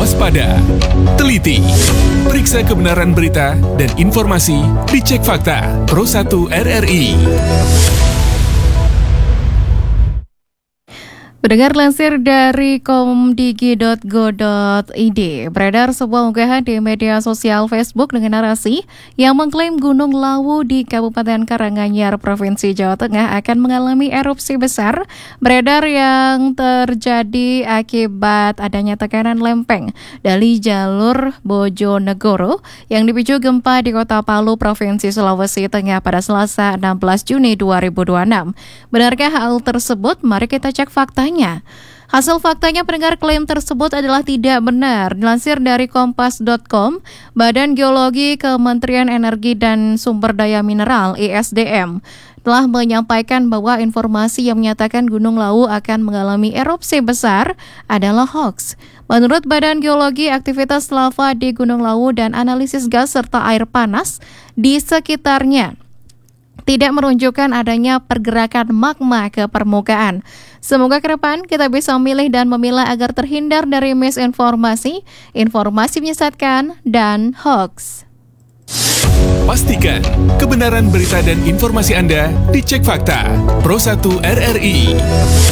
waspada, teliti, periksa kebenaran berita dan informasi, dicek fakta. Pro 1 RRI. Pendengar, lansir dari komdigi.go.id, beredar sebuah unggahan di media sosial Facebook dengan narasi yang mengklaim Gunung Lawu di Kabupaten Karanganyar, Provinsi Jawa Tengah akan mengalami erupsi besar. Beredar yang terjadi akibat adanya tekanan lempeng dari jalur Bojonegoro yang dipicu gempa di Kota Palu, Provinsi Sulawesi Tengah pada Selasa 16 Juni 2026. Benarkah hal tersebut? Mari kita cek faktanya. Hasil faktanya, pendengar, klaim tersebut adalah tidak benar. Dilansir dari kompas.com, Badan Geologi Kementerian Energi dan Sumber Daya Mineral (ISDM) telah menyampaikan bahwa informasi yang menyatakan Gunung Lawu akan mengalami erupsi besar adalah hoax. Menurut Badan Geologi, aktivitas lava di Gunung Lawu dan analisis gas serta air panas di sekitarnya tidak menunjukkan adanya pergerakan magma ke permukaan. Semoga ke depan kita bisa memilih dan memilah agar terhindar dari misinformasi, informasi menyesatkan, dan hoax. Pastikan kebenaran berita dan informasi Anda dicek fakta. Pro 1 RRI.